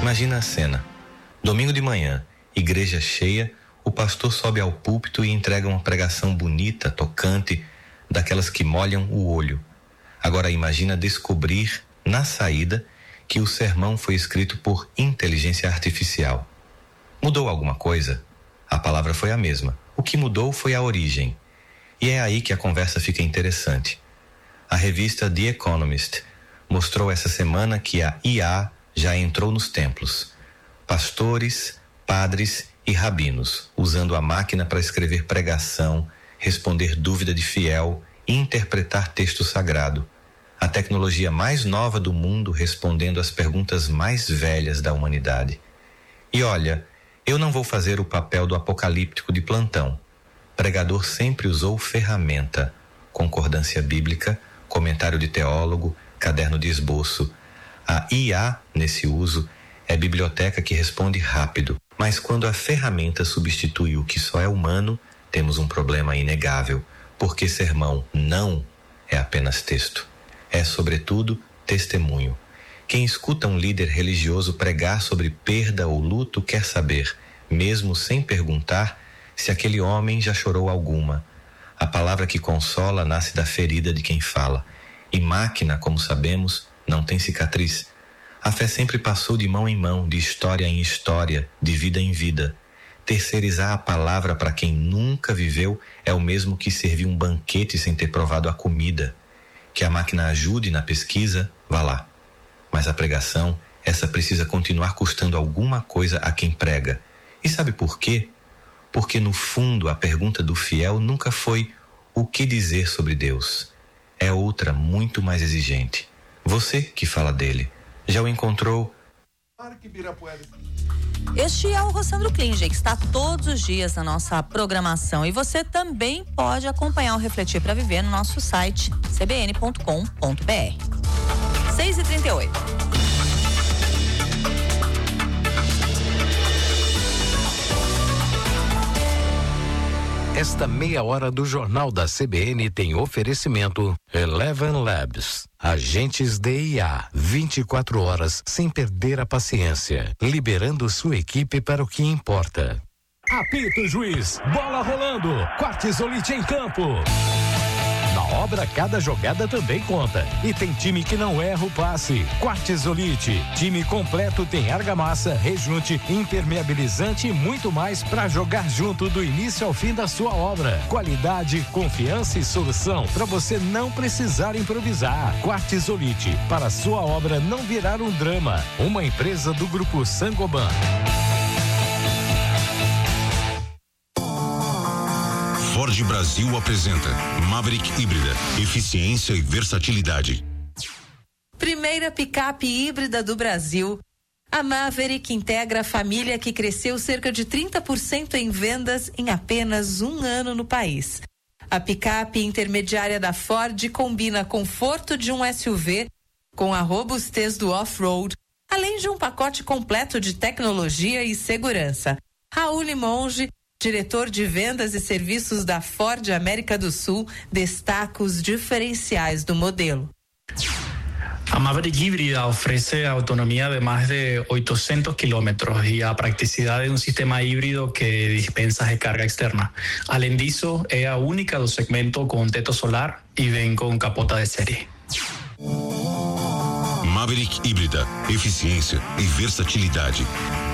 Imagina a cena. Domingo de manhã, igreja cheia, o pastor sobe ao púlpito e entrega uma pregação bonita, tocante, daquelas que molham o olho. Agora imagina descobrir, na saída, que o sermão foi escrito por inteligência artificial. Mudou alguma coisa? A palavra foi a mesma. O que mudou foi a origem. E é aí que a conversa fica interessante. A revista The Economist mostrou essa semana que a IA já entrou nos templos. Pastores, padres e rabinos, usando a máquina para escrever pregação, responder dúvida de fiel e interpretar texto sagrado. A tecnologia mais nova do mundo respondendo às perguntas mais velhas da humanidade. E olha, eu não vou fazer o papel do apocalíptico de plantão. Pregador sempre usou ferramenta, concordância bíblica, comentário de teólogo, caderno de esboço. A IA, nesse uso, é biblioteca que responde rápido, mas quando a ferramenta substitui o que só é humano, temos um problema inegável, porque sermão não é apenas texto. É, sobretudo, testemunho. Quem escuta um líder religioso pregar sobre perda ou luto quer saber, mesmo sem perguntar, se aquele homem já chorou alguma. A palavra que consola nasce da ferida de quem fala. E máquina, como sabemos, não tem cicatriz. A fé sempre passou de mão em mão, de história em história, de vida em vida. Terceirizar a palavra para quem nunca viveu é o mesmo que servir um banquete sem ter provado a comida. Que a máquina ajude na pesquisa, vá lá. Mas a pregação, essa precisa continuar custando alguma coisa a quem prega. E sabe por quê? Porque no fundo a pergunta do fiel nunca foi o que dizer sobre Deus. É outra muito mais exigente. Você que fala dele, já o encontrou? Este é o Rossandro Klinger, que está todos os dias na nossa programação. E você também pode acompanhar o Refletir para Viver no nosso site cbn.com.br. 6h38. Esta meia hora do Jornal da CBN tem oferecimento Eleven Labs. Agentes de IA, 24 horas sem perder a paciência, liberando sua equipe para o que importa. Apita o juiz, bola rolando, Quartzolite em campo. Na obra, cada jogada também conta. E tem time que não erra o passe. Quartzolite, time completo, tem argamassa, rejunte, impermeabilizante e muito mais para jogar junto do início ao fim da sua obra. Qualidade, confiança e solução para você não precisar improvisar. Quartzolite, para sua obra não virar um drama. Uma empresa do Grupo Sangoban. Ford Brasil apresenta Maverick híbrida, eficiência e versatilidade. Primeira picape híbrida do Brasil. A Maverick integra a família que cresceu cerca de 30% em vendas em apenas um ano no país. A picape intermediária da Ford combina conforto de um SUV com a robustez do off-road, além de um pacote completo de tecnologia e segurança. Raul Limonge, diretor de vendas e serviços da Ford América do Sul, destaca os diferenciais do modelo. A Maverick híbrida ofrece autonomía de más de 800 kilómetros y a practicidad de un sistema híbrido que dispensa recarga externa. Além disso, é a única do segmento com teto solar e vem com capota de série. Maverick híbrida, eficiência e versatilidade.